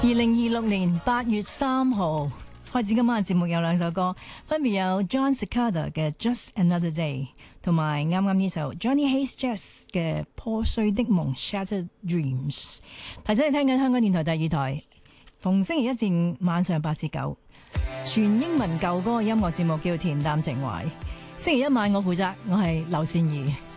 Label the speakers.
Speaker 1: 2026年8月3號開始今晚嘅節目，有兩首歌，分別有 John Cicada 嘅 Just Another Day 同埋啱啱呢首 Johnny Hayes Jazz 嘅破碎的夢 Shattered Dreams。 提醒你聽緊香港電台第二台，逢星期一至五晚上8至9，全英文舊歌嘅音樂節目叫恬淡情懷。星期一晚我負責，我係劉善儀。